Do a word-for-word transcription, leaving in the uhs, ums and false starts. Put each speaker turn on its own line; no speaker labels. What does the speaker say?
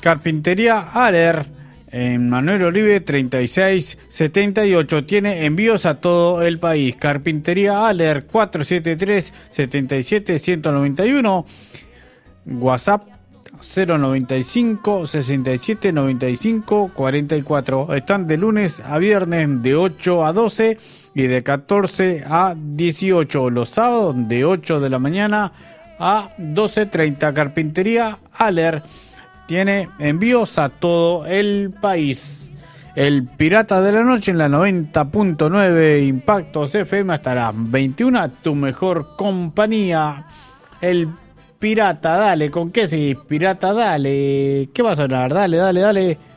Carpintería Aller, en Manuel Oribe treinta y seis setenta y ocho, tiene envíos a todo el país. Carpintería Aller, cuatro siete tres, siete siete, uno nueve uno, WhatsApp cero noventa y cinco, sesenta y siete, noventa y cinco, cuarenta y cuatro. Están de lunes a viernes de ocho a doce y de catorce a dieciocho. Los sábados de ocho de la mañana a doce treinta. Carpintería Aller tiene envíos a todo el país. El Pirata de la Noche en la noventa punto nueve Impactos F M hasta las veintiuna. Tu mejor compañía. El Pirata, dale, ¿con qué seguís? Pirata, dale. ¿Qué va a sonar? Dale, dale, dale.